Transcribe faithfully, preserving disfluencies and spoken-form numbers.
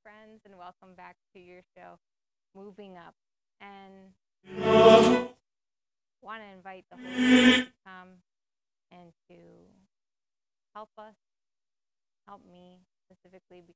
friends, and welcome back to your show, Moving Up. And want to invite the Holy Spirit to come and to help us, help me specifically,